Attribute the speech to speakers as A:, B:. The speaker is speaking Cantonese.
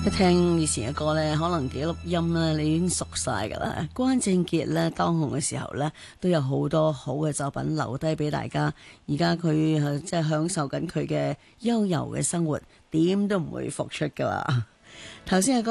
A: 一聽以前嘅歌呢，可能幾粒音呢，你已經熟晒噶啦。關正傑呢，當紅嘅時候呢，都有好多好嘅作品留低俾大家。而家佢即係享受緊佢嘅悠遊嘅生活，點都唔會復出噶啦。頭先嘅歌。